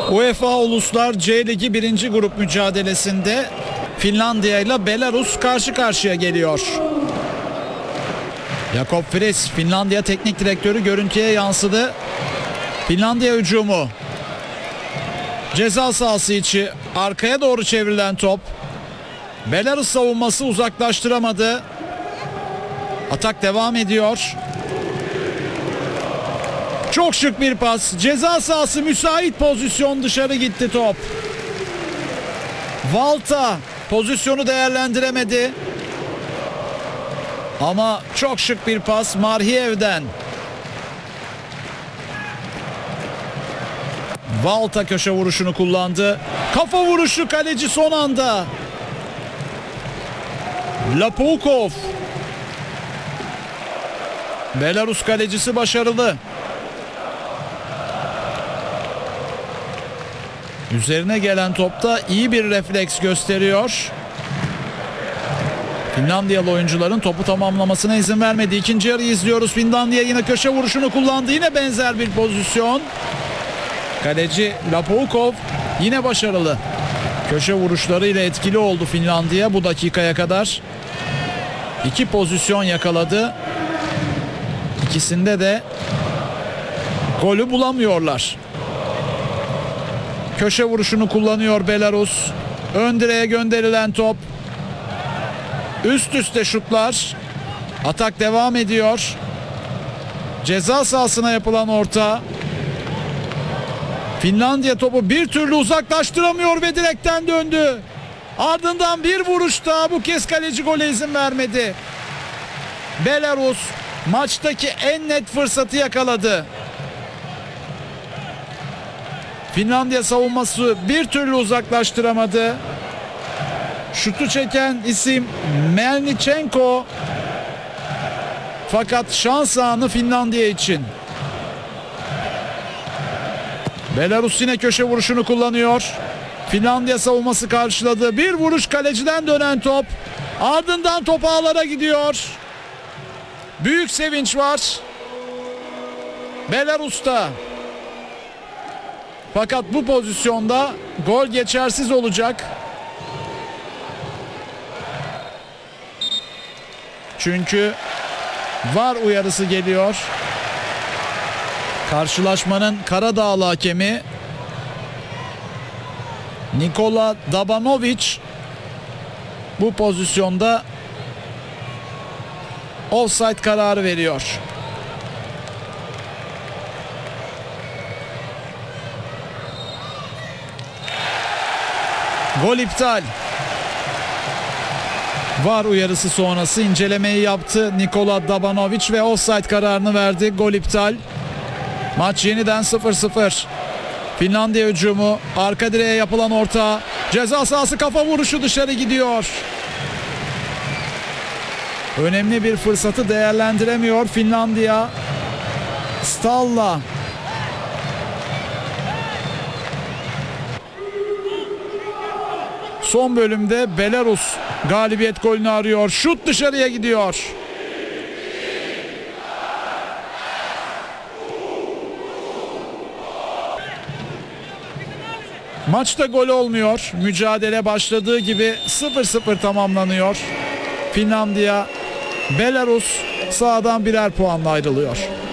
UEFA Uluslar C Ligi 1. grup mücadelesinde Finlandiya ile Belarus karşı karşıya geliyor. Jakob Friis, Finlandiya teknik direktörü, görüntüye yansıdı. Finlandiya hücumu. Ceza sahası içi arkaya doğru çevrilen top. Belarus savunması uzaklaştıramadı. Atak devam ediyor. Çok şık bir pas. Ceza sahası müsait pozisyon, dışarı gitti top. Valta pozisyonu değerlendiremedi. Ama çok şık bir pas Marhiev'den. Valta köşe vuruşunu kullandı. Kafa vuruşu, kaleci son anda. Lapoukov. Belarus kalecisi başarılı. Üzerine gelen topta iyi bir refleks gösteriyor. Finlandiyalı oyuncuların topu tamamlamasına izin vermedi. İkinci yarıyı izliyoruz. Finlandiya yine köşe vuruşunu kullandı. Yine benzer bir pozisyon. Kaleci Lapoukov yine başarılı. Köşe vuruşlarıyla etkili oldu Finlandiya bu dakikaya kadar. 2 pozisyon yakaladı. İkisinde de golü bulamıyorlar. Köşe vuruşunu kullanıyor Belarus. Ön direğe gönderilen top. Üst üste şutlar. Atak devam ediyor. Ceza sahasına yapılan orta. Finlandiya topu bir türlü uzaklaştıramıyor ve direkten döndü. Ardından bir vuruş daha, bu kez kaleci gole izin vermedi. Belarus maçtaki en net fırsatı yakaladı. Finlandiya savunması bir türlü uzaklaştıramadı. Şutu çeken isim Melnichenko. Fakat şans anı Finlandiya için. Belarus yine köşe vuruşunu kullanıyor. Finlandiya savunması karşıladı. Bir vuruş, kaleciden dönen top. Ardından top ağlara gidiyor. Büyük sevinç var Belarus'ta. Fakat bu pozisyonda gol geçersiz olacak. Çünkü VAR uyarısı geliyor. Karşılaşmanın Karadağlı hakemi Nikola Dabanovic bu pozisyonda offside kararı veriyor. Gol iptal. VAR uyarısı sonrası incelemeyi yaptı Nikola Dabanovic ve offside kararını verdi. Gol iptal. Maç yeniden 0-0. Finlandiya hücumu, arka direğe yapılan orta, ceza sahası kafa vuruşu, dışarı gidiyor. Önemli bir fırsatı değerlendiremiyor Finlandiya. Stalla. Son bölümde Belarus galibiyet golünü arıyor. Şut dışarıya gidiyor. Maçta gol olmuyor. Mücadele başladığı gibi 0-0 tamamlanıyor. Finlandiya, Belarus sahadan birer puanla ayrılıyor.